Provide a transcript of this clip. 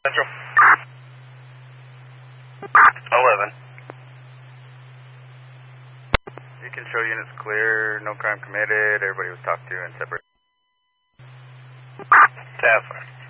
Central. 11. You can show units clear, no crime committed, everybody was talked to and separate. Task Force.